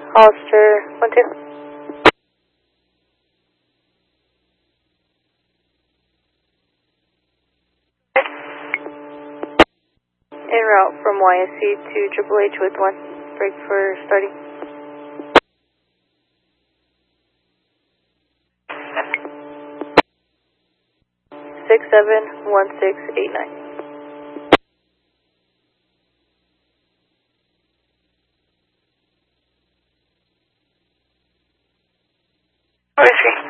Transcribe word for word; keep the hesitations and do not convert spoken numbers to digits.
Hollister, one two. En route from Y S C to Triple H with one. Break for starting. Six seven one six eight nine. Where is he?